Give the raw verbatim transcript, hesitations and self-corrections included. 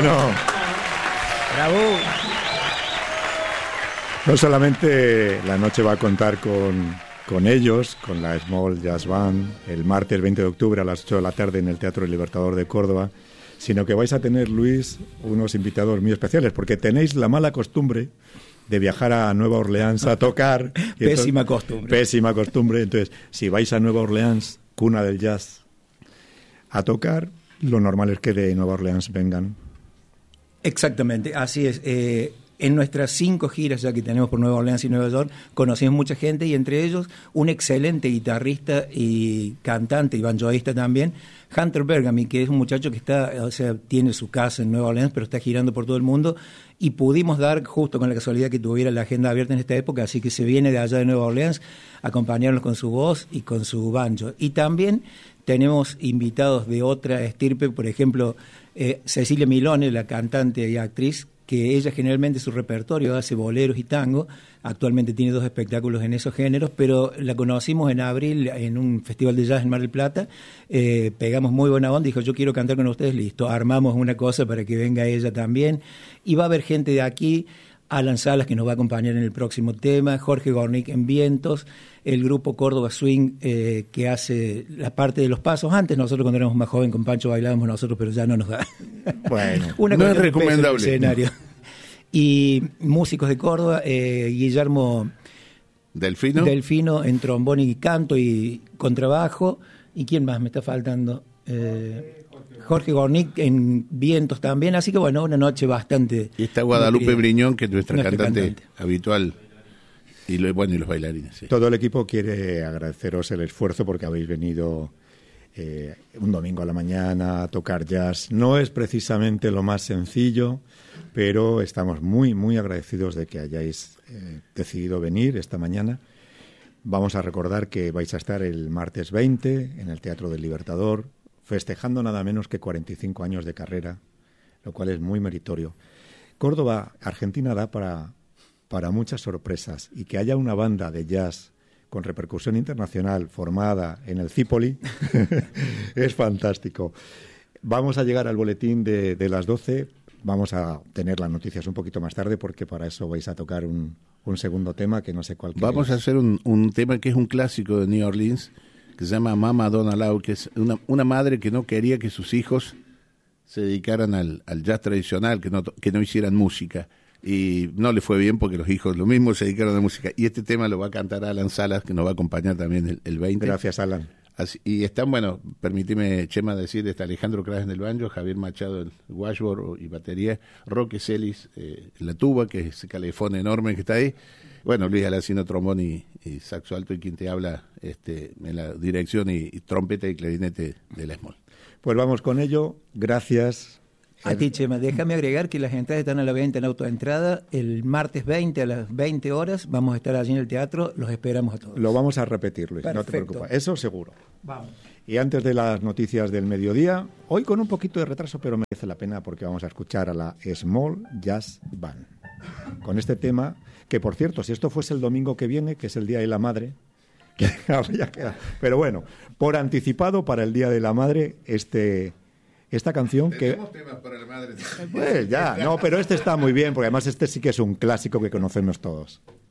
Bueno. ¡Bravo! No solamente la noche va a contar con, con ellos, con la Small Jazz Band, el martes veinte de octubre a las ocho de la tarde en el Teatro El Libertador de Córdoba, sino que vais a tener, Luis, unos invitados muy especiales, porque tenéis la mala costumbre de viajar a Nueva Orleans a tocar. Pésima entonces, costumbre. Pésima costumbre. Entonces, si vais a Nueva Orleans, cuna del jazz, a tocar, lo normal es que de Nueva Orleans vengan. Exactamente, así es. Eh, en nuestras cinco giras ya que tenemos por Nueva Orleans y Nueva York, conocimos mucha gente y entre ellos un excelente guitarrista y cantante y banjoista también, Hunter Bergamy, que es un muchacho que está, o sea, tiene su casa en Nueva Orleans, pero está girando por todo el mundo y pudimos dar, justo con la casualidad que tuviera la agenda abierta en esta época, así que se viene de allá de Nueva Orleans a acompañarnos con su voz y con su banjo. Y también tenemos invitados de otra estirpe, por ejemplo, eh, Cecilia Milone, la cantante y actriz, que ella generalmente su repertorio hace boleros y tango, actualmente tiene dos espectáculos en esos géneros, pero la conocimos en abril en un festival de jazz en Mar del Plata, eh, pegamos muy buena onda, dijo yo quiero cantar con ustedes, listo, armamos una cosa para que venga ella también, y va a haber gente de aquí, Alan Salas que nos va a acompañar en el próximo tema, Jorge Gornick en vientos, el grupo Córdoba Swing eh, que hace la parte de los pasos. Antes nosotros cuando éramos más joven con Pancho bailábamos nosotros, pero ya no nos da. Bueno, Una no es cuestión de peso en el recomendable. escenario. Y músicos de Córdoba, eh, Guillermo ¿Delfino? Delfino en trombón y canto y contrabajo. ¿Y quién más me está faltando? Eh, Jorge Gornick en vientos también, así que bueno, una noche bastante... Y está Guadalupe nutrida. Briñón, que es nuestra, Nuestra cantante, cantante. habitual, y lo, bueno, y los bailarines. Sí. Todo el equipo quiere agradeceros el esfuerzo porque habéis venido eh, un domingo a la mañana a tocar jazz. No es precisamente lo más sencillo, pero estamos muy, muy agradecidos de que hayáis eh, decidido venir esta mañana. Vamos a recordar que vais a estar el martes veinte en el Teatro del Libertador, festejando nada menos que cuarenta y cinco años de carrera, lo cual es muy meritorio. Córdoba, Argentina da para, para muchas sorpresas, y que haya una banda de jazz con repercusión internacional formada en el Zípoli es fantástico. Vamos a llegar al boletín de, de las doce, vamos a tener las noticias un poquito más tarde porque para eso vais a tocar un, un segundo tema que no sé cuál. Vamos a hacer un, un tema que es un clásico de New Orleans, que se llama Mama Don't Allow, que es una, una madre que no quería que sus hijos se dedicaran al, al jazz tradicional, que no, que no hicieran música. Y no le fue bien porque los hijos lo mismo se dedicaron a la música. Y este tema lo va a cantar Alan Salas, que nos va a acompañar también el, el veinte. Gracias, Alan. Así, y están, bueno, permíteme, Chema, decir, está Alejandro Cras en el banjo, Javier Machado en el washboard y batería, Roque Celis eh, en la tuba, que es ese calefón enorme que está ahí. Bueno, Luis Alacino, trombón y, y saxo alto, y quien te habla este, en la dirección y, y trompeta y clarinete de la Small. Pues vamos con ello. Gracias. A ti, Chema, déjame agregar que las entradas están a la venta en autoentrada. El martes veinte a las veinte horas vamos a estar allí en el teatro. Los esperamos a todos. Lo vamos a repetir, Luis, Perfecto. no te preocupes. Eso seguro. Vamos. Y antes de las noticias del mediodía, hoy con un poquito de retraso, pero merece la pena porque vamos a escuchar a la Small Jazz Band. Con este tema, que por cierto, si esto fuese el domingo que viene, que es el Día de la Madre, que habría quedado. Pero bueno, por anticipado para el Día de la Madre, este... Esta canción que... Tenemos temas para la madre. Pues ya, no, pero este está muy bien, porque además este sí que es un clásico que conocemos todos.